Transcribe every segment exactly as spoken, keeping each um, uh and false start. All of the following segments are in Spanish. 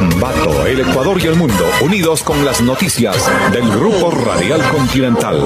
Ambato, el Ecuador y el mundo, unidos con las noticias del Grupo Radial Continental.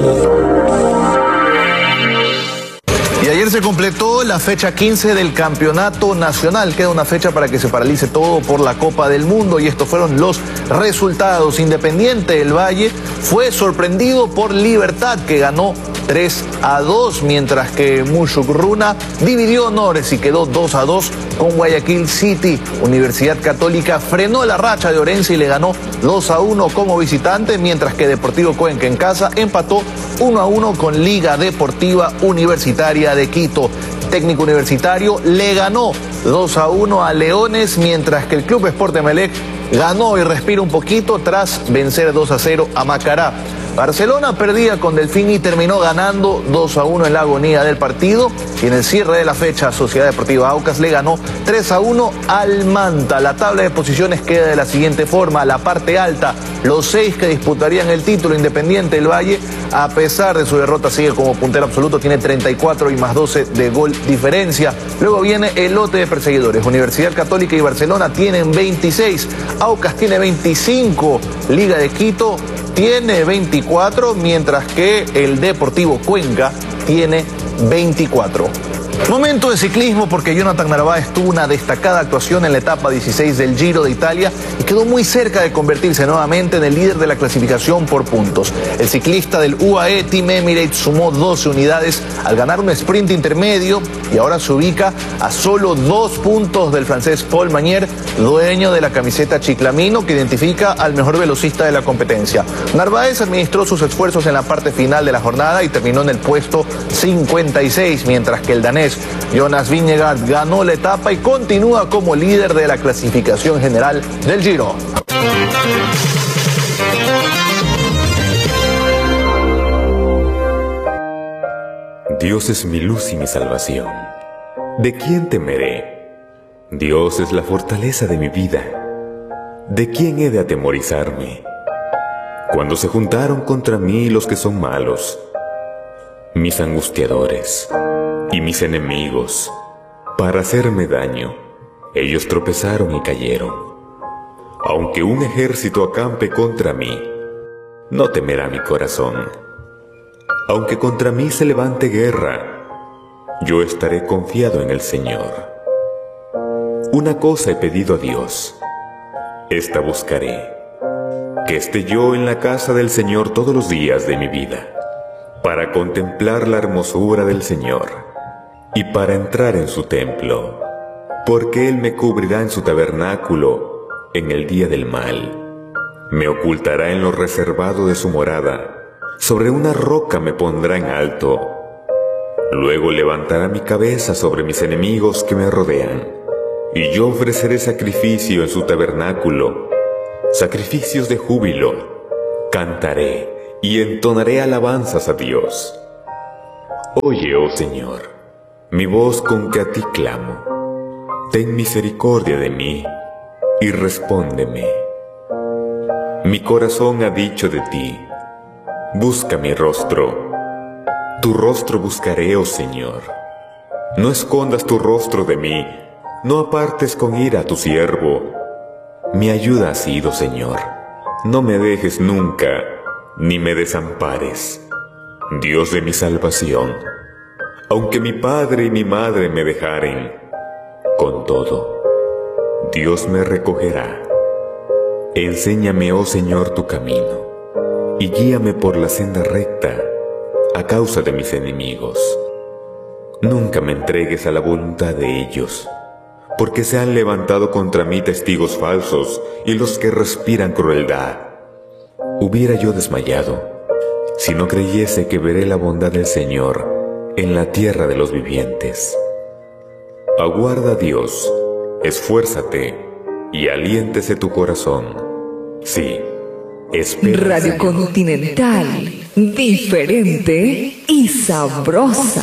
Y ayer se completó la fecha quince del Campeonato Nacional. Queda una fecha para que se paralice todo por la Copa del Mundo. Y estos fueron los resultados. Independiente del Valle fue sorprendido por Libertad, que ganó tres a dos, mientras que Muchukruna dividió honores y quedó dos a dos con Guayaquil City. Universidad Católica frenó la racha de Orense y le ganó dos a uno como visitante, mientras que Deportivo Cuenca en casa empató uno a uno con Liga Deportiva Universitaria de Quito. Técnico Universitario le ganó dos a uno a Leones, mientras que el Club Sport Emelec ganó y respira un poquito tras vencer dos a cero a Macará. Barcelona perdía con Delfín y terminó ganando dos a uno en la agonía del partido. Y en el cierre de la fecha, Sociedad Deportiva Aucas le ganó tres a uno al Manta. La tabla de posiciones queda de la siguiente forma. La parte alta, los seis que disputarían el título, Independiente del Valle, a pesar de su derrota, sigue como puntero absoluto, tiene treinta y cuatro y más doce de gol diferencia. Luego viene el lote de perseguidores. Universidad Católica y Barcelona tienen veintiséis, Aucas tiene veinticinco, Liga de Quito tiene veinticuatro, mientras que el Deportivo Cuenca tiene veinticuatro. Momento de ciclismo, porque Jonathan Narváez tuvo una destacada actuación en la etapa dieciséis del Giro de Italia y quedó muy cerca de convertirse nuevamente en el líder de la clasificación por puntos. El ciclista del U A E Team Emirates sumó doce unidades al ganar un sprint intermedio y ahora se ubica a solo dos puntos del francés Paul Magnier, dueño de la camiseta chiclamino, que identifica al mejor velocista de la competencia. Narváez administró sus esfuerzos en la parte final de la jornada y terminó en el puesto cincuenta y seis, mientras que el danés Jonas Vingegaard ganó la etapa y continúa como líder de la clasificación general del Giro. Dios es mi luz y mi salvación. ¿De quién temeré? Dios es la fortaleza de mi vida. ¿De quién he de atemorizarme? Cuando se juntaron contra mí los que son malos, mis angustiadores y mis enemigos, para hacerme daño, ellos tropezaron y cayeron. Aunque un ejército acampe contra mí, no temerá mi corazón. Aunque contra mí se levante guerra, yo estaré confiado en el Señor. Una cosa he pedido a Dios, esta buscaré, que esté yo en la casa del Señor todos los días de mi vida, para contemplar la hermosura del Señor y para entrar en su templo, porque Él me cubrirá en su tabernáculo en el día del mal, me ocultará en lo reservado de su morada, sobre una roca me pondrá en alto, luego levantará mi cabeza sobre mis enemigos que me rodean, y yo ofreceré sacrificio en su tabernáculo, sacrificios de júbilo, cantaré y entonaré alabanzas a Dios. Oye, oh Señor, mi voz con que a ti clamo. Ten misericordia de mí y respóndeme. Mi corazón ha dicho de ti, busca mi rostro. Tu rostro buscaré, oh Señor. No escondas tu rostro de mí, no apartes con ira a tu siervo. Mi ayuda has sido, Señor. No me dejes nunca, ni me desampares, Dios de mi salvación. Aunque mi padre y mi madre me dejaren, con todo, Dios me recogerá. Enséñame, oh Señor, tu camino, y guíame por la senda recta, a causa de mis enemigos. Nunca me entregues a la voluntad de ellos, porque se han levantado contra mí testigos falsos y los que respiran crueldad. Hubiera yo desmayado, si no creyese que veré la bondad del Señor en la tierra de los vivientes. Aguarda a Dios, esfuérzate y aliéntese tu corazón. Sí, espera. Radio Continental, diferente y sabrosa.